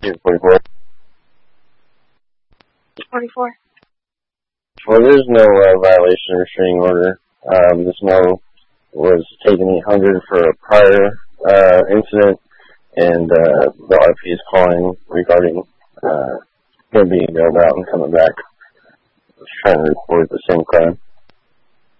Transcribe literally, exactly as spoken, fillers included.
forty-four. forty-four. Well, there's no uh, violation of restraining order. Um, this male was taken eight hundred for a prior uh, incident, and uh, the R P is calling regarding uh, him being bailed out and coming back. Trying to report the same crime.